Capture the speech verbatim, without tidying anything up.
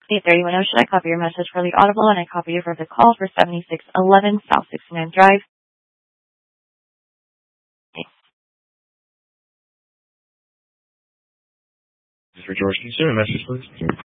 eight thirty-one oh, should I copy your message for the audible and I copy you for the call for seventy-six eleven South sixty-ninth Drive? For George, can you send a message, please?